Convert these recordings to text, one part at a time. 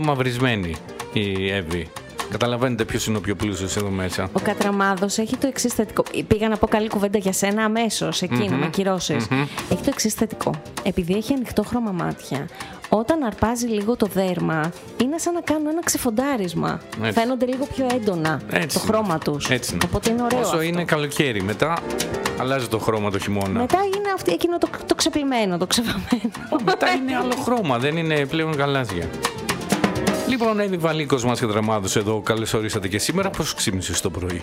μαυρισμένη η Εύη. Καταλαβαίνετε ποιος είναι ο πιο πλούσιος εδώ μέσα. Ο Κατραμάδος έχει το εξής θετικό. Πήγα να πω καλή κουβέντα για σένα αμέσως, εκεί να με ακυρώσεις. Έχει το εξής θετικό. Επειδή έχει ανοιχτό χρώμα μάτια, όταν αρπάζει λίγο το δέρμα, είναι σαν να κάνουν ένα ξεφοντάρισμα. Έτσι. Φαίνονται λίγο πιο έντονα το χρώμα τους. Έτσι. Οπότε είναι ωραίο. Όσο αυτό. είναι καλοκαίρι, μετά αλλάζει το χρώμα το χειμώνα. Μετά είναι εκείνο το ξεπλυμένο, το ξεβαμμένο. Μετά είναι άλλο χρώμα, δεν είναι πλέον γαλάζια. Λοιπόν, Εύη Βαλίκος μας και Κατραμάδος εδώ. Καλώς ορίσατε και σήμερα. Πώς ξύπνησες το πρωί?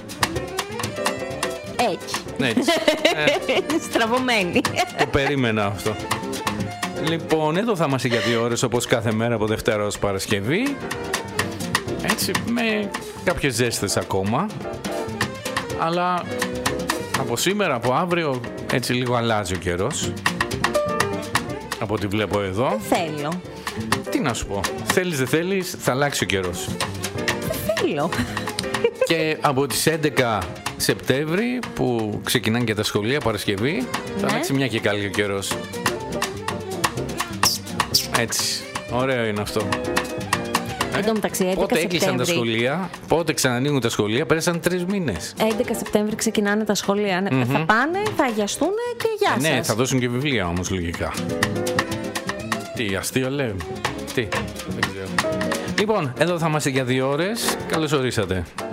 Έτσι. Στραβωμένη. Το περίμενα αυτό. Λοιπόν, εδώ θα είμαστε για 2 ώρες όπως κάθε μέρα από Δευτέρα ως Παρασκευή. Έτσι, με κάποιες ζέστες ακόμα. Αλλά από σήμερα, από αύριο, έτσι λίγο αλλάζει ο καιρός. Από ό,τι βλέπω εδώ. Δεν θέλω. Τι να σου πω, θέλεις δεν θέλεις, θα αλλάξει ο καιρός. Δεν θέλω. Και από τις 11 Σεπτέμβρη που ξεκινάνε και τα σχολεία Παρασκευή, θα αλλάξει μια και καλή ο καιρός. Έτσι, ωραίο είναι αυτό. Εν τω μεταξύ, 11 Πότε έκλεισαν τα Σεπτέμβρη. σχολεία, πότε ξανανοίγουν τα σχολεία, πέρασαν 3 μήνες. 11 Σεπτέμβρη ξεκινάνε τα σχολεία. Θα πάνε, θα αγιαστούν και γεια σας. Ναι, θα δώσουν και βιβλία όμως λογικά. Τι, αστείο λέω. Τι, δεν ξέρω. Λοιπόν, εδώ θα είμαστε για 2 ώρες. Καλώς ορίσατε.